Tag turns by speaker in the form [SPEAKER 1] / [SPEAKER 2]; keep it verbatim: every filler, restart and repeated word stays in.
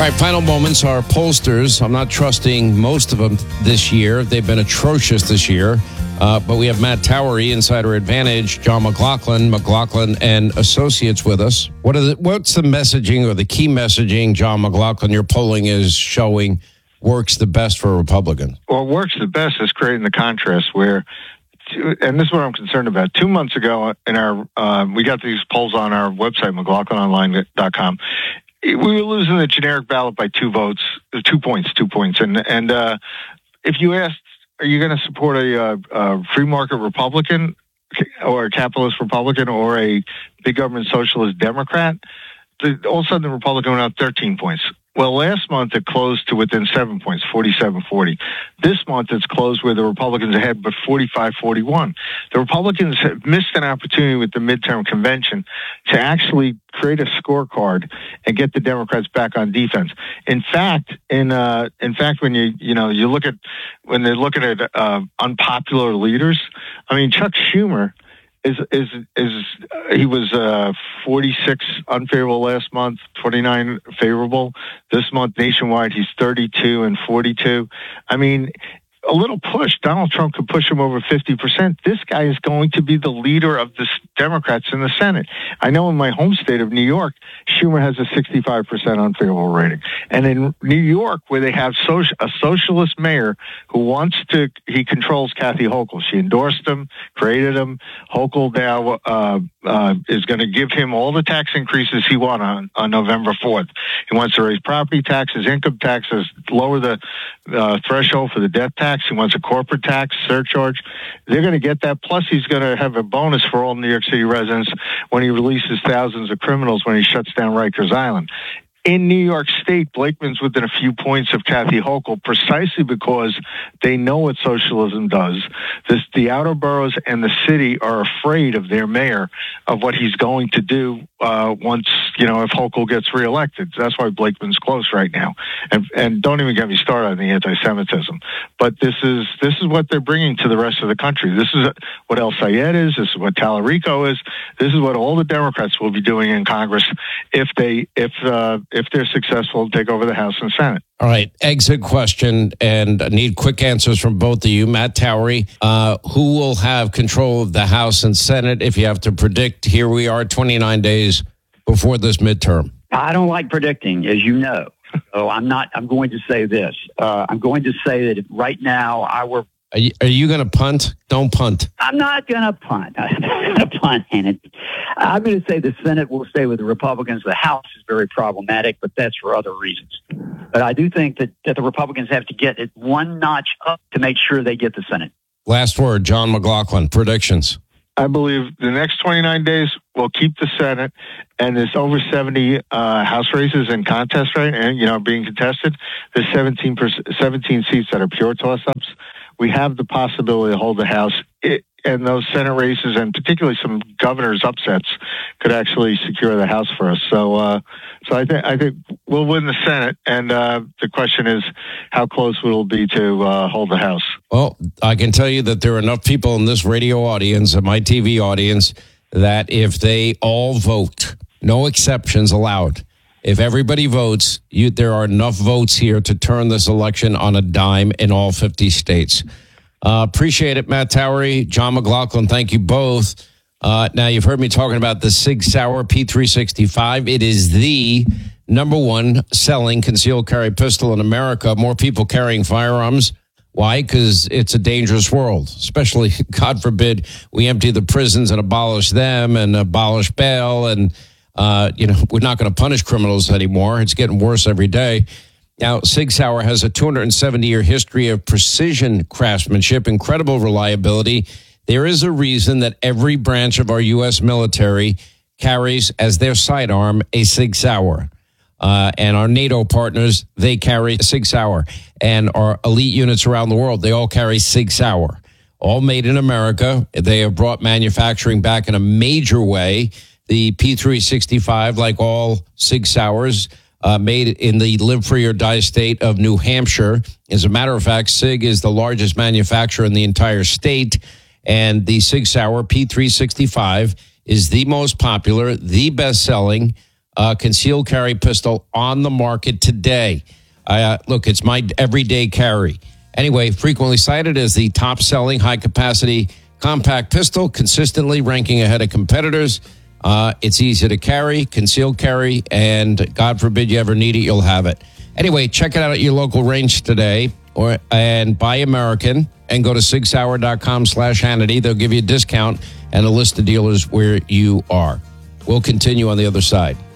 [SPEAKER 1] All right, final moments. Our pollsters, I'm not trusting most of them this year. They've been atrocious this year. Uh, but we have Matt Towery, Insider Advantage, John McLaughlin, McLaughlin and Associates with us. What are the, what's the messaging or the key messaging, John McLaughlin, your polling is showing works the best for Republicans?
[SPEAKER 2] Well, what works the best is creating the contrast where, and this is what I'm concerned about. Two months ago, in our uh, we got these polls on our website, McLaughlin Online dot com. We were losing the generic ballot by two votes, two points, two points. And, and uh, if you asked, are you going to support a, uh, a free market Republican or a capitalist Republican or a big government socialist Democrat? The, all of a sudden, the Republican went out thirteen points. Well, last month it closed to within seven points, forty-seven forty. This month it's closed where the Republicans are ahead, but forty-five forty-one. The Republicans have missed an opportunity with the midterm convention to actually create a scorecard and get the Democrats back on defense. In fact, in uh, in fact, when you you know you look at when they're looking at uh, unpopular leaders, I mean Chuck Schumer. Is is is uh, he was uh, forty-six unfavorable last month, twenty-nine favorable. This month nationwide, he's thirty-two and forty-two. I mean, a little push. Donald Trump could push him over fifty percent. This guy is going to be the leader of the Democrats in the Senate. I know in my home state of New York, Schumer has a sixty-five percent unfavorable rating. And in New York, where they have social, a socialist mayor who wants to, he controls Kathy Hochul. She endorsed him, created him. Hochul now uh, uh, is going to give him all the tax increases he wants on, on November fourth. He wants to raise property taxes, income taxes, lower the uh, threshold for the death tax. He wants a corporate tax surcharge. They're going to get that. Plus, he's going to have a bonus for all New York City residents when he releases thousands of criminals when he shuts down Rikers Island. In New York State, Blakeman's within a few points of Kathy Hochul precisely because they know what socialism does. This, the outer boroughs and the city are afraid of their mayor, of what he's going to do uh, once, you know, if Hochul gets reelected. That's why Blakeman's close right now. And, and don't even get me started on the anti-Semitism. But this is this is what they're bringing to the rest of the country. This is what El Sayed is. This is what Tallarico is. This is what all the Democrats will be doing in Congress if they if uh, if they're successful to take over the House and Senate.
[SPEAKER 1] All right, exit question, and I need quick answers from both of you. Matt Towery, uh, who will have control of the House and Senate if you have to predict? Here we are twenty-nine days before this midterm.
[SPEAKER 3] I don't like predicting, as you know. So I'm not, I'm going to say this. Uh, I'm going to say that if right now I were...
[SPEAKER 1] Are you, are you going to punt? Don't punt.
[SPEAKER 3] I'm not going to punt. I'm not going to punt, and I'm going to say the Senate will stay with the Republicans. The House is very problematic, but that's for other reasons. But I do think that, that the Republicans have to get it one notch up to make sure they get the Senate.
[SPEAKER 1] Last word, John McLaughlin, predictions.
[SPEAKER 2] I believe the next twenty-nine days will keep the Senate, and there's over seventy uh, House races in contest right and you know being contested. There's seventeen, seventeen seats that are pure toss-ups. We have the possibility to hold the House, it, and those Senate races, and particularly some governors' upsets, could actually secure the House for us. So, uh, so I think I think we'll win the Senate, and uh, the question is, how close will it be to uh, hold the House?
[SPEAKER 1] Well, I can tell you that there are enough people in this radio audience and my T V audience that if they all vote, no exceptions allowed. If everybody votes, you, there are enough votes here to turn this election on a dime in all fifty states. Uh, appreciate it, Matt Towery, John McLaughlin. Thank you both. Uh, now, you've heard me talking about the Sig Sauer P three sixty-five. It is the number one selling concealed carry pistol in America. More people carrying firearms. Why? Because it's a dangerous world, especially, God forbid, we empty the prisons and abolish them and abolish bail. And, uh, you know, we're not going to punish criminals anymore. It's getting worse every day. Now, Sig Sauer has a two hundred seventy year history of precision craftsmanship, incredible reliability. There is a reason that every branch of our U S military carries as their sidearm a Sig Sauer. Uh, and our NATO partners, they carry Sig Sauer. And our elite units around the world, they all carry Sig Sauer. All made in America. They have brought manufacturing back in a major way. The P three sixty-five, like all Sig Sauers, uh, made in the Live Free or Die state of New Hampshire. As a matter of fact, Sig is the largest manufacturer in the entire state. And the Sig Sauer P three sixty-five is the most popular, the best-selling uh, concealed carry pistol on the market today. Uh, look, it's my everyday carry. Anyway, frequently cited as the top-selling high-capacity compact pistol, consistently ranking ahead of competitors. Uh, it's easy to carry, concealed carry, and God forbid you ever need it, you'll have it. Anyway, check it out at your local range today, or and buy American, and go to sig sauer dot com slash Hannity. They'll give you a discount and a list of dealers where you are. We'll continue on the other side.